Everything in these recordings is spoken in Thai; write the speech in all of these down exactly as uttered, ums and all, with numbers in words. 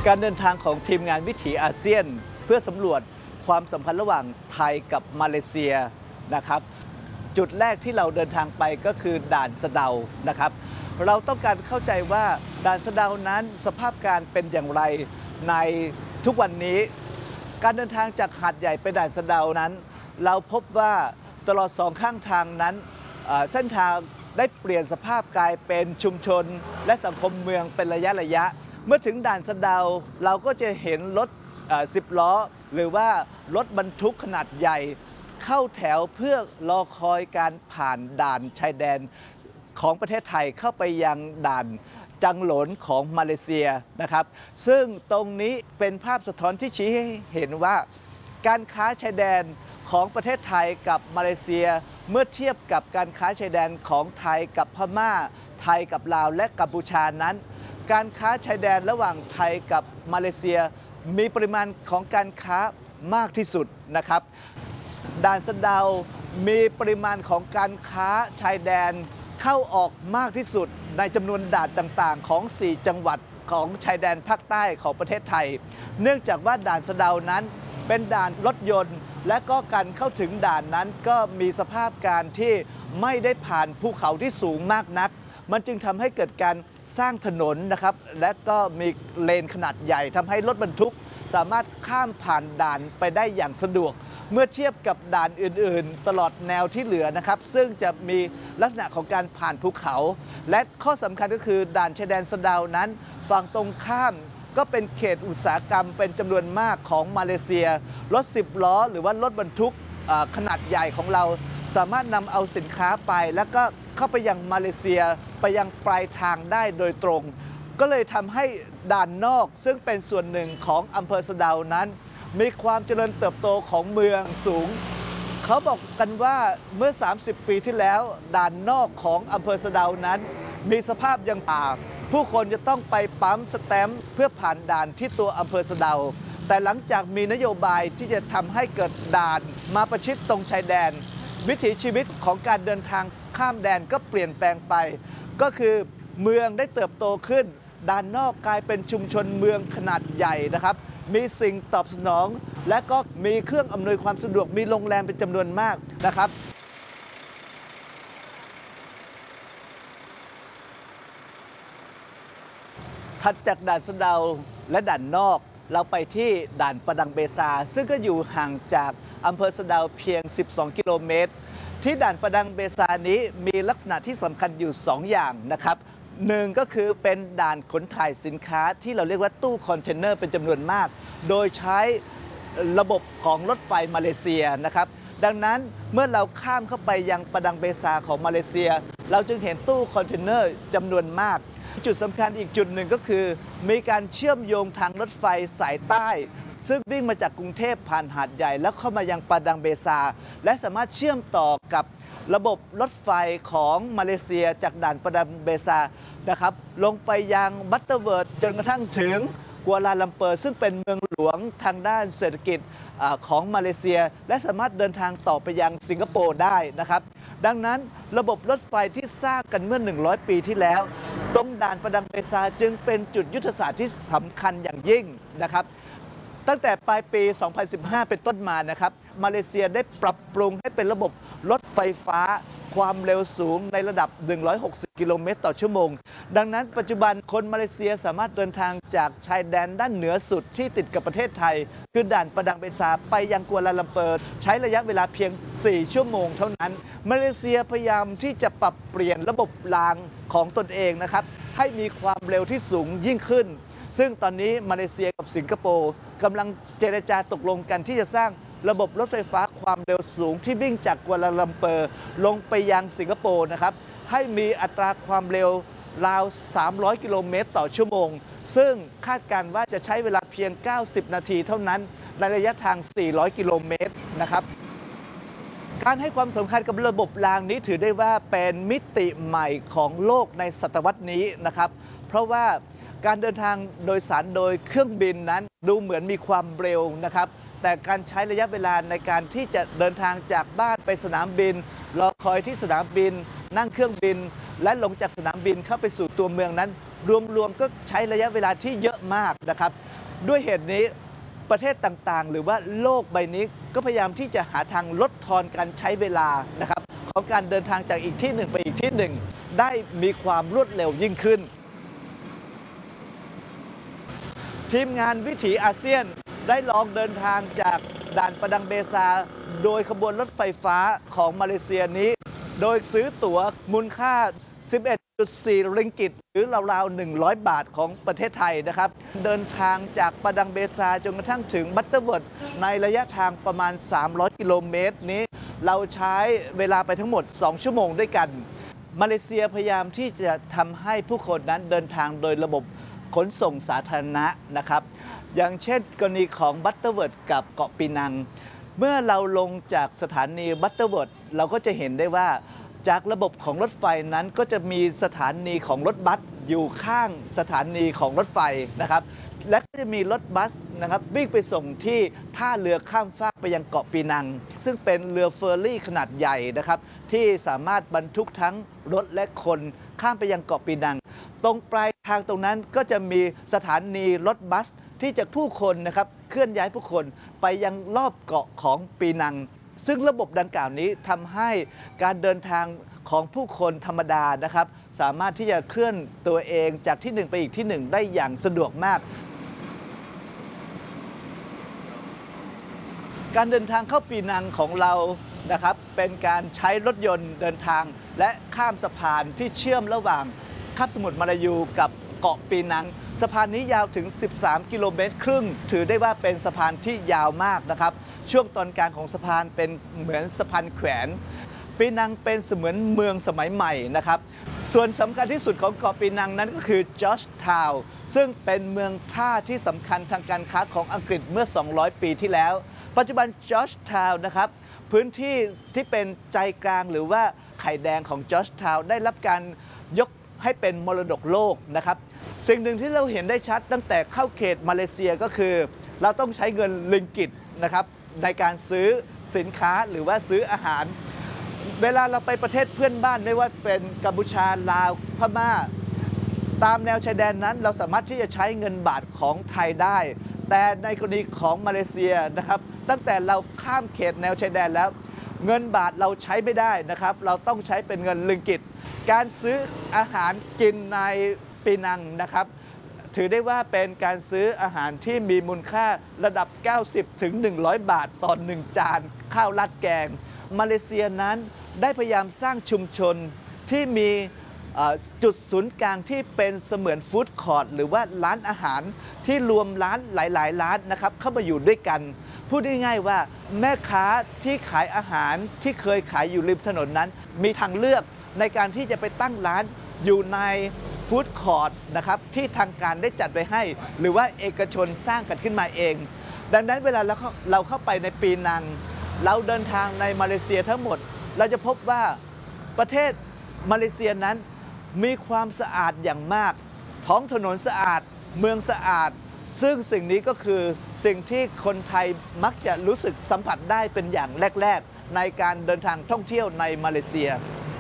การเดินทางของทีมงานวิถีอาเซียนเพื่อสำรวจความสัมพันธ์ระหว่างไทยกับมาเลเซียนะครับจุดแรกที่เราเดินทางไปก็คือด่านสะเดานะครับเราต้องการเข้าใจว่าด่านสะเดานั้นสภาพการเป็นอย่างไรในทุกวันนี้การเดินทางจากหาดใหญ่ไปด่านสะเดานั้นเราพบว่าตลอดสองข้างทางนั้นเส้นทางได้เปลี่ยนสภาพกลายเป็นชุมชนและสังคมเมืองเป็นระยะระยะเมื่อถึงด่านสะเดาเราก็จะเห็นรถสิบล้อหรือว่ารถบรรทุกขนาดใหญ่เข้าแถวเพื่อรอคอยการผ่านด่านชายแดนของประเทศไทยเข้าไปยังด่านจังหลนของมาเลเซียนะครับซึ่งตรงนี้เป็นภาพสะท้อนที่ชี้ให้เห็นว่าการค้าชายแดนของประเทศไทยกับมาเลเซียเมื่อเทียบกับการค้าชายแดนของไทยกับพม่าไทยกับลาวและกัมพูชานั้นการค้าชายแดนระหว่างไทยกับมาเลเซียมีปริมาณของการค้ามากที่สุดนะครับด่านสะเดามีปริมาณของการค้าชายแดนเข้าออกมากที่สุดในจำนวนด่านต่างๆของสี่จังหวัดของชายแดนภาคใต้ของประเทศไทยเนื่องจากว่าด่านสะเดานั้นเป็นด่านรถยนต์และก็การเข้าถึงด่านนั้นก็มีสภาพการที่ไม่ได้ผ่านภูเขาที่สูงมากนักมันจึงทำให้เกิดการสร้างถนนนะครับและก็มีเลนขนาดใหญ่ทำให้รถบรรทุกสามารถข้ามผ่านด่านไปได้อย่างสะดวกเมื่อเทียบกับด่านอื่นๆตลอดแนวที่เหลือนะครับซึ่งจะมีลักษณะของการผ่านภูเขาและข้อสำคัญก็คือด่านชายแดนสะเดานั้นฝั่งตรงข้ามก็เป็นเขตอุตสาหกรรมเป็นจำนวนมากของมาเลเซียรถสิบล้อหรือว่ารถบรรทุกขนาดใหญ่ของเราสามารถนำเอาสินค้าไปแล้วก็เข้าไปยังมาเลเซียไปยังปลายทางได้โดยตรงก็เลยทำให้ด่านนอกซึ่งเป็นส่วนหนึ่งของอำเภอสะเดานั้นมีความเจริญเติบโตของเมืองสูงเขาบอกกันว่าเมื่อสามสิบปีที่แล้วด่านนอกของอำเภอสะเดานั้นมีสภาพยังป่าผู้คนจะต้องไปปั๊มสแตมป์เพื่อผ่านด่านที่ตัวอำเภอสะเดาแต่หลังจากมีนโยบายที่จะทำให้เกิดด่านมาประชิดตรงชายแดนวิถีชีวิตของการเดินทางข้ามแดนก็เปลี่ยนแปลงไปก็คือเมืองได้เติบโตขึ้นด้านนอกกลายเป็นชุมชนเมืองขนาดใหญ่นะครับมีสิ่งตอบสนองและก็มีเครื่องอำนวยความสะดวกมีโรงแรมเป็นจำนวนมากนะครับถัดจากด่านสะเดาและด่านนอกเราไปที่ด่านประดังเบซาซึ่งก็อยู่ห่างจากอำเภอสะเดาเพียงสิบสองกิโลเมตรที่ด่านประดังเบซานี้มีลักษณะที่สำคัญอยู่สองอย่างนะครับหนึ่งก็คือเป็นด่านขนถ่ายสินค้าที่เราเรียกว่าตู้คอนเทนเนอร์เป็นจำนวนมากโดยใช้ระบบของรถไฟมาเลเซียนะครับดังนั้นเมื่อเราข้ามเข้าไปยังประดังเบซาของมาเลเซียเราจึงเห็นตู้คอนเทนเนอร์จำนวนมากจุดสำคัญอีกจุดหนึ่งก็คือมีการเชื่อมโยงทางรถไฟสายใต้ซึ่งวิ่งมาจากกรุงเทพผ่านหาดใหญ่แล้วเข้ามายังประดังเบซาและสามารถเชื่อมต่อกับระบบรถไฟของมาเลเซียจากด่านประดังเบซานะครับลงไปยังบัตเตอร์เวิร์ดจนกระทั่งถึงกัวลาลัมเปอร์ซึ่งเป็นเมืองหลวงทางด้านเศรษฐกิจของมาเลเซียและสามารถเดินทางต่อไปยังสิงคโปร์ได้นะครับดังนั้นระบบรถไฟที่สร้างกันเมื่อหนึ่งร้อยปีที่แล้วตรงด่านประดังเบซาจึงเป็นจุดยุทธศาสตร์ที่สำคัญอย่างยิ่งนะครับตั้งแต่ปลายปี สองพันสิบห้า เป็นต้นมานะครับมาเลเซียได้ปรับปรุงให้เป็นระบบรถไฟฟ้าความเร็วสูงในระดับหนึ่งร้อยหกสิบกิโลเมตรต่อชั่วโมงดังนั้นปัจจุบันคนมาเลเซียสามารถเดินทางจากชายแดนด้านเหนือสุดที่ติดกับประเทศไทยคือด่านประดังเบซาไปยังกัวลาลัมเปอร์ใช้ระยะเวลาเพียงสี่ชั่วโมงเท่านั้นมาเลเซียพยายามที่จะปรับเปลี่ยนระบบรางของตนเองนะครับให้มีความเร็วที่สูงยิ่งขึ้นซึ่งตอนนี้มาเลเซียกับสิงคโปร์กำลังเจรจาตกลงกันที่จะสร้างระบบรถไฟฟ้าความเร็วสูงที่วิ่งจากกัวลาลัมเปอร์ลงไปยังสิงคโปร์นะครับให้มีอัตราความเร็วราวสามร้อยกิโลเมตรต่อชั่วโมงซึ่งคาดการณ์ว่าจะใช้เวลาเพียงเก้าสิบนาทีเท่านั้นในระยะทางสี่ร้อยกิโลเมตรนะครับการให้ความสำคัญกับระบบรางนี้ถือได้ว่าเป็นมิติใหม่ของโลกในศตวรรษนี้นะครับเพราะว่าการเดินทางโดยสารโดยเครื่องบินนั้นดูเหมือนมีความเร็วนะครับแต่การใช้ระยะเวลาในการที่จะเดินทางจากบ้านไปสนามบินรอคอยที่สนามบินนั่งเครื่องบินและลงจากสนามบินเข้าไปสู่ตัวเมืองนั้นรวมๆก็ใช้ระยะเวลาที่เยอะมากนะครับด้วยเหตุนี้ประเทศต่างๆหรือว่าโลกใบนี้ก็พยายามที่จะหาทางลดทอนการใช้เวลานะครับของการเดินทางจากอีกที่หนึ่งไปอีกที่หนึ่งได้มีความรวดเร็วยิ่งขึ้นทีมงานวิถีอาเซียนได้ลองเดินทางจากด่านประดังเบซาโดยขบวนรถไฟฟ้าของมาเลเซียนี้โดยซื้อตั๋วมูลค่า สิบเอ็ดจุดสี่ ริงกิตหรือราวๆหนึ่งร้อยบาทของประเทศไทยนะครับเดินทางจากประดังเบซาจนกระทั่งถึงบัตเตอร์เวิร์ดในระยะทางประมาณสามร้อยกิโลเมตรนี้เราใช้เวลาไปทั้งหมดสองชั่วโมงด้วยกันมาเลเซียพยายามที่จะทำให้ผู้คนนั้นเดินทางโดยระบบขนส่งสาธารณะนะครับอย่างเช่นกรณีของบัตเตอร์เวิร์ดกับเกาะปีนังเมื่อเราลงจากสถานีบัตเตอร์เวิร์ดเราก็จะเห็นได้ว่าจากระบบของรถไฟนั้นก็จะมีสถานีของรถบัสอยู่ข้างสถานีของรถไฟนะครับและก็จะมีรถบัสนะครับวิ่งไปส่งที่ท่าเรือข้ามฟากไปยังเกาะปีนังซึ่งเป็นเรือเฟอร์รี่ขนาดใหญ่นะครับที่สามารถบรรทุกทั้งรถและคนข้ามไปยังเกาะปีนังตรงปลายทางตรงนั้นก็จะมีสถานีรถบัสที่จะผู้คนนะครับเคลื่อนย้ายผู้คนไปยังรอบเกาะของปีนังซึ่งระบบดังกล่าวนี้ทำให้การเดินทางของผู้คนธรรมดานะครับสามารถที่จะเคลื่อนตัวเองจากที่หนึ่งไปอีกที่หนึ่งได้อย่างสะดวกมากการเดินทางเข้าปีนังของเรานะครับเป็นการใช้รถยนต์เดินทางและข้ามสะพานที่เชื่อมระหว่างคาบสมุทรมาลายูกับเกาะปีนังสะพานนี้ยาวถึงสิบสามกิโลเมตรครึ่งถือได้ว่าเป็นสะพานที่ยาวมากนะครับช่วงตอนกลางของสะพานเป็นเหมือนสะพานแขวนปีนังเป็นเสมือนเมืองสมัยใหม่นะครับส่วนสำคัญที่สุดของเกาะปีนังนั้นก็คือจอร์จทาวน์ซึ่งเป็นเมืองท่าที่สำคัญทางการค้าของอังกฤษเมื่อสองร้อยปีที่แล้วปัจจุบันจอร์จทาวน์นะครับพื้นที่ที่เป็นใจกลางหรือว่าไข่แดงของจอร์จทาวน์ได้รับการยกให้เป็นมรดกโลกนะครับสิ่งหนึ่งที่เราเห็นได้ชัดตั้งแต่เข้าเขตมาเลเซียก็คือเราต้องใช้เงินริงกิตนะครับในการซื้อสินค้าหรือว่าซื้ออาหารเวลาเราไปประเทศเพื่อนบ้านไม่ว่าเป็นกัมพูชาลาวพม่าตามแนวชายแดนนั้นเราสามารถที่จะใช้เงินบาทของไทยได้แต่ในกรณีของมาเลเซียนะครับตั้งแต่เราข้ามเขตแนวชายแดนแล้วเงินบาทเราใช้ไม่ได้นะครับเราต้องใช้เป็นเงินริงกิตการซื้ออาหารกินในปีนังนะครับถือได้ว่าเป็นการซื้ออาหารที่มีมูลค่าระดับ เก้าสิบถึงหนึ่งร้อย บาทต่อหนึ่งจานข้าวราดแกงมาเลเซียนั้นได้พยายามสร้างชุมชนที่มีจุดศูนย์กลางที่เป็นเสมือนฟู้ดคอร์ทหรือว่าร้านอาหารที่รวมร้านหลายๆร้านนะครับเข้ามาอยู่ด้วยกันพูดง่ายๆว่าแม่ค้าที่ขายอาหารที่เคยขายอยู่ริมถนนนั้นมีทางเลือกในการที่จะไปตั้งร้านอยู่ในฟู้ดคอร์ทนะครับที่ทางการได้จัดไว้ให้หรือว่าเอกชนสร้างกันขึ้นมาเองดังนั้นเวลาเราเราเข้าไปในปีนังเราเดินทางในมาเลเซียทั้งหมดเราจะพบว่าประเทศมาเลเซียนั้นมีความสะอาดอย่างมากท้องถนนสะอาดเมืองสะอาดซึ่งสิ่งนี้ก็คือสิ่งที่คนไทยมักจะรู้สึกสัมผัสได้เป็นอย่างแรกๆในการเดินทางท่องเที่ยวในมาเลเซีย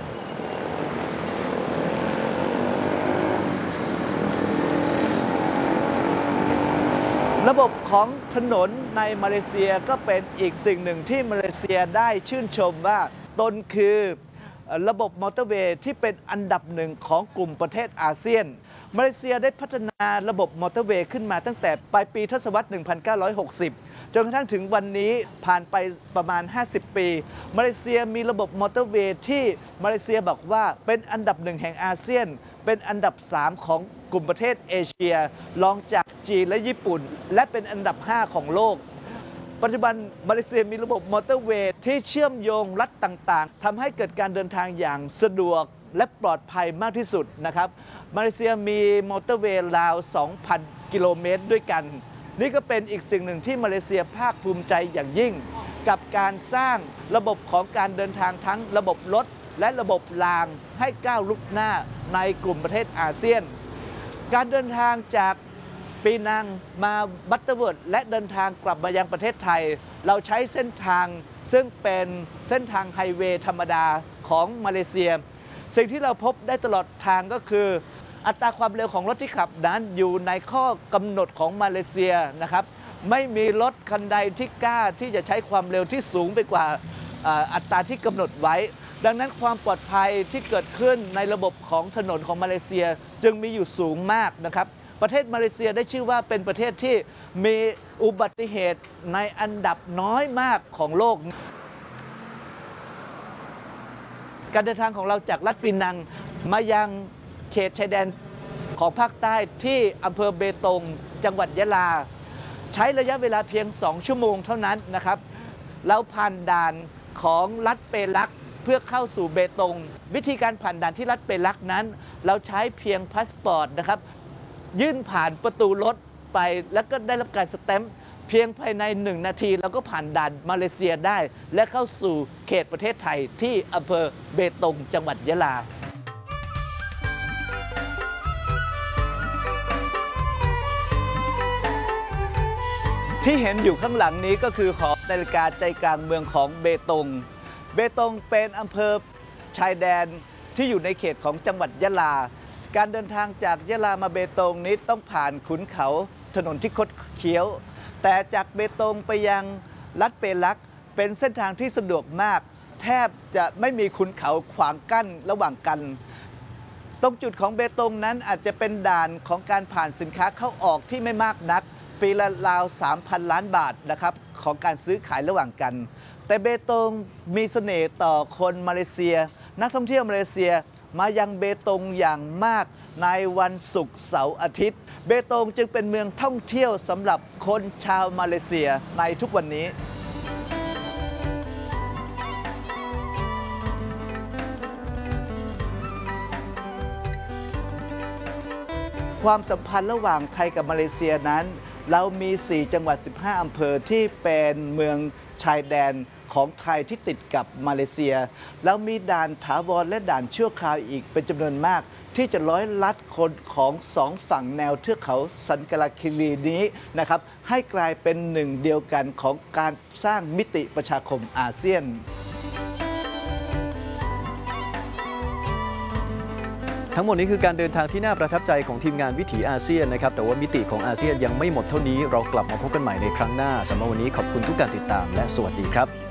ระบบของถนนในมาเลเซียก็เป็นอีกสิ่งหนึ่งที่มาเลเซียได้ชื่นชมว่าตนคือระบบมอเตอร์เวย์ที่เป็นอันดับหนึ่งของกลุ่มประเทศอาเซียนมาเลเซียได้พัฒนาระบบมอเตอร์เวย์ขึ้นมาตั้งแต่ปลายปีทศวรรษ หนึ่งพันเก้าร้อยหกสิบ จนกระทั่งถึงวันนี้ผ่านไปประมาณ ห้าสิบ ปีมาเลเซียมีระบบมอเตอร์เวย์ที่มาเลเซียบอกว่าเป็นอันดับหนึ่งแห่งอาเซียนเป็นอันดับสามของกลุ่มประเทศเอเชียรองจากจีนและญี่ปุ่นและเป็นอันดับห้าของโลกปัจจุบันมาเลเซียมีระบบมอเตอร์เวย์ที่เชื่อมโยงรัฐต่างๆทำให้เกิดการเดินทางอย่างสะดวกและปลอดภัยมากที่สุดนะครับมาเลเซียมีมอเตอร์เวย์ราว สองพัน กิโลเมตรด้วยกันนี่ก็เป็นอีกสิ่งหนึ่งที่มาเลเซียภาคภูมิใจอย่างยิ่งกับการสร้างระบบของการเดินทางทั้งระบบรถและระบบรางให้ก้าวลุกหน้าในกลุ่มประเทศอาเซียนการเดินทางจากปีนังมาบัตเตอร์เวิร์ดและเดินทางกลับมายังประเทศไทยเราใช้เส้นทางซึ่งเป็นเส้นทางไฮเวย์ธรรมดาของมาเลเซียสิ่งที่เราพบได้ตลอดทางก็คืออัตราความเร็วของรถที่ขับนั้นอยู่ในข้อกำหนดของมาเลเซียนะครับไม่มีรถคันใดที่กล้าที่จะใช้ความเร็วที่สูงไปกว่าอัตราที่กำหนดไว้ดังนั้นความปลอดภัยที่เกิดขึ้นในระบบของถนนของมาเลเซียจึงมีอยู่สูงมากนะครับประเทศมาเลเซียได้ชื่อว่าเป็นประเทศที่มีอุบัติเหตุในอันดับน้อยมากของโลกการเดินทางของเราจากรัฐปีนังมายังเขตชายแดนของภาคใต้ที่อำเภอเบตงจังหวัดยะลาใช้ระยะเวลาเพียงสองชั่วโมงเท่านั้นนะครับแล้วผ่านด่านของรัฐเปลักเพื่อเข้าสู่เบตงวิธีการผ่านด่านที่รัฐเปลักนั้นเราใช้เพียงพาสปอร์ตนะครับยื่นผ่านประตูรถไปแล้วก็ได้รับการสแตมป์เพียงภายในหนึ่งนาทีเราก็ผ่านด่านมาเลเซียได้และเข้าสู่เขตประเทศไทยที่อำเภอเบตงจังหวัดยะลาที่เห็นอยู่ข้างหลังนี้ก็คือหอนาฬิกาใจกลางเมืองของเบตงเบตงเป็นอำเภอชายแดนที่อยู่ในเขตของจังหวัดยะลาการเดินทางจากยะลามาเบตงนี้ต้องผ่านขุนเขาถนนที่คดเคี้ยวแต่จากเบตงไปยังรัฐเปลักเป็นเส้นทางที่สะดวกมากแทบจะไม่มีขุนเขาขวางกั้นระหว่างกันตรงจุดของเบตงนั้นอาจจะเป็นด่านของการผ่านสินค้าเข้าออกที่ไม่มากนักปีละราว สามพัน ล้านบาทนะครับของการซื้อขายระหว่างกันแต่เบตงมีเสน่ห์ต่อคนมาเลเซียนักท่องเที่ยวมาเลเซียมายังเบตงอย่างมากในวันศุกร์เสาร์อาทิตย์เบตงจึงเป็นเมืองท่องเที่ยวสำหรับคนชาวมาเลเซียในทุกวันนี้ความสัมพันธ์ระหว่างไทยกับมาเลเซียนั้นเรามี สี่ จังหวัด สิบห้า อำเภอที่เป็นเมืองชายแดนของไทยที่ติดกับมาเลเซียแล้วมีด่านถาวรและด่านชั่วคราวอีกเป็นจำนวนมากที่จะร้อยลัดคนของสองฝั่งแนวเทือกเขาสันกลาคิรีนี้นะครับให้กลายเป็นหนึ่งเดียวกันของการสร้างมิติประชาคมอาเซียนทั้งหมดนี้คือการเดินทางที่น่าประทับใจของทีมงานวิถีอาเซียนนะครับแต่ว่ามิติของอาเซียนยังไม่หมดเท่านี้เรากลับมาพบกันใหม่ในครั้งหน้าสำหรับวันนี้ขอบคุณทุกการติดตามและสวัสดีครับ